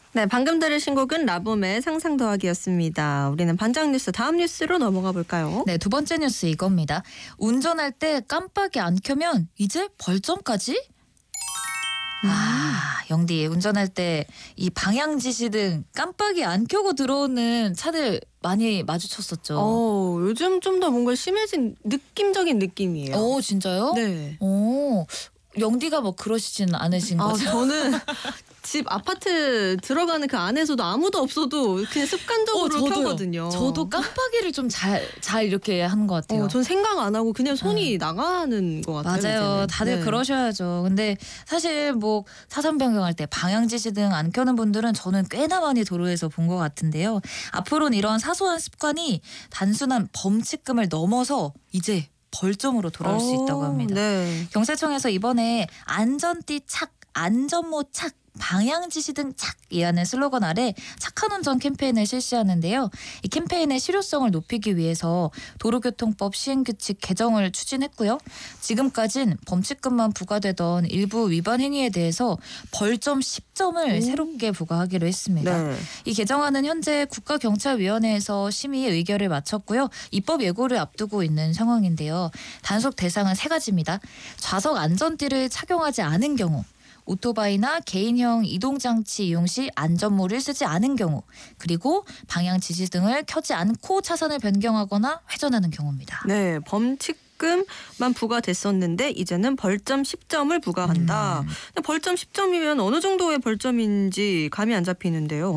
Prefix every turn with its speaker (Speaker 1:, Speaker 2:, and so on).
Speaker 1: 네, 방금 들으신 곡은 라붐의 상상 더하기였습니다. 우리는 반장 뉴스 다음 뉴스로 넘어가 볼까요?
Speaker 2: 네, 두 번째 뉴스 이겁니다. 운전할 때 깜빡이 안 켜면 이제 벌점까지? 영디 운전할 때 이 방향 지시등 깜빡이 안 켜고 들어오는 차들 많이 마주쳤었죠.
Speaker 1: 요즘 좀 더 뭔가 심해진 느낌적인 느낌이에요.
Speaker 2: 진짜요?
Speaker 1: 네.
Speaker 2: 영디가 뭐 그러시진 않으신 거죠?
Speaker 1: 저는 집 아파트 들어가는 그 안에서도 아무도 없어도 그냥 습관적으로
Speaker 2: 저도요.
Speaker 1: 켜거든요.
Speaker 2: 저도 깜빡이를 좀 잘 이렇게 하는 것 같아요.
Speaker 1: 전 생각 안 하고 그냥 손이 나가는 것 같아요.
Speaker 2: 맞아요.
Speaker 1: 이제는.
Speaker 2: 다들
Speaker 1: 네.
Speaker 2: 그러셔야죠. 근데 사실 뭐 차선 변경할 때 방향 지시 등 안 켜는 분들은 저는 꽤나 많이 도로에서 본 것 같은데요. 앞으로는 이런 사소한 습관이 단순한 범칙금을 넘어서 이제 벌점으로 돌아올 수 있다고 합니다.
Speaker 1: 네.
Speaker 2: 경찰청에서 이번에 안전띠 착, 안전모 착, 방향 지시 등 착이라는 슬로건 아래 착한 운전 캠페인을 실시하는데요. 이 캠페인의 실효성을 높이기 위해서 도로교통법 시행규칙 개정을 추진했고요. 지금까진 범칙금만 부과되던 일부 위반 행위에 대해서 벌점 10점을 새롭게 부과하기로 했습니다.
Speaker 1: 네.
Speaker 2: 이 개정안은 현재 국가경찰위원회에서 심의 의결을 마쳤고요. 입법 예고를 앞두고 있는 상황인데요. 단속 대상은 3가지입니다. 좌석 안전띠를 착용하지 않은 경우, 오토바이나 개인형 이동장치 이용 시 안전모를 쓰지 않은 경우, 그리고 방향 지시 등을 켜지 않고 차선을 변경하거나 회전하는 경우입니다.
Speaker 1: 네, 범칙금만 부과됐었는데 이제는 벌점 10점을 부과한다. 근데 벌점 10점이면 어느 정도의 벌점인지 감이 안 잡히는데요.